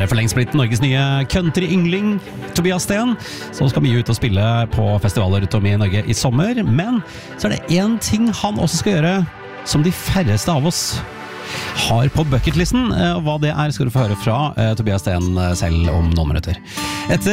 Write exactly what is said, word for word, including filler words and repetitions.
har for lengst blitt Norges nye country-yngling, Tobias Sten, som skal mye ut og spille på festivaler rundt om i Norge i sommer. Men så er det en ting han også skal gjøre, som de færreste av oss har på bucketlisten. Hva det er skal du få høre fra Tobias Sten selv om noen minutter. Etter